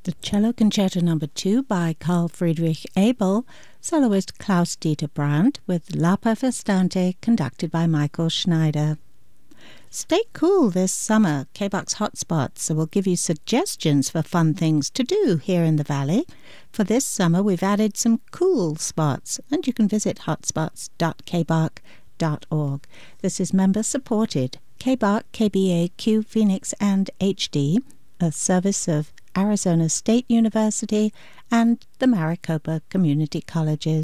The Cello Concerto No. 2 by Carl Friedrich Abel, soloist Klaus-Dieter Brandt, with Lapa Festante, conducted by Michael Schneider. Stay cool this summer. K-Box Hotspots will give you suggestions for fun things to do here in the Valley. For this summer, we've added some cool spots, and you can visit hotspots.kbach.org. This is member-supported. KBAC, KBAQ, Phoenix, and HD, a service of Arizona State University and the Maricopa Community Colleges.